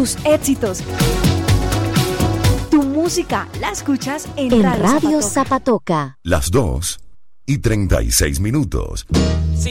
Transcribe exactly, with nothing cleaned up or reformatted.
tus éxitos. Tu música la escuchas en, en Radio, Radio Zapatoca. Zapatoca. Las dos y treinta y seis minutos.